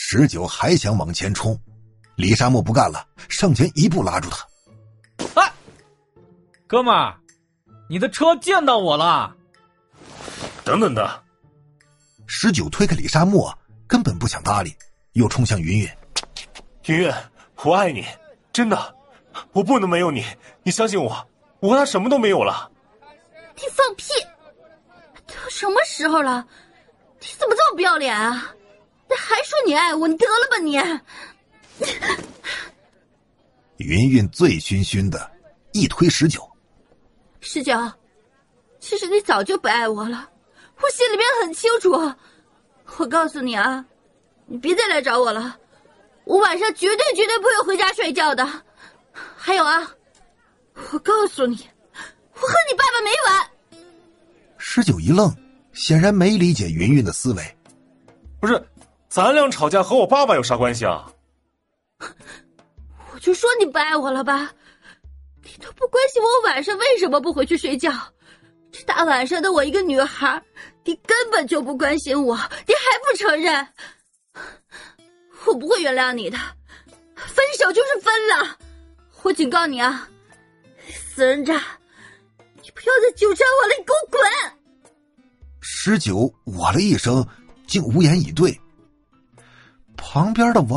19还想往前冲，李沙漠不干了，上前一步拉住他。 哎，哥们儿，你的车溅到我了。 等等的。 19推开李沙漠，根本不想搭理，又冲向云云。 云云，我爱你，真的，我不能没有你，你相信我，我和他什么都没有了。 你放屁！都什么时候了？你怎么这么不要脸啊？你还说你爱我，你得了吧你！ 云云醉醺醺的，一推19。 19，其实你早就不爱我了，我心里面很清楚。我告诉你啊，你别再来找我了，我晚上绝对不会回家睡觉的。还有啊，我告诉你，我和你爸爸没完。 19一愣，显然没理解云云的思维。 不是，咱俩吵架和我爸爸有啥关系啊？ 我就说你不爱我了吧，你都不关心我晚上为什么不回去睡觉。这大晚上的我一个女孩，你根本就不关心我，你还不承认。我不会原谅你的，分手就是分了。我警告你啊，死人渣，你不要再纠缠我了，你给我滚 ！19我了一声，竟无言以对。旁边的王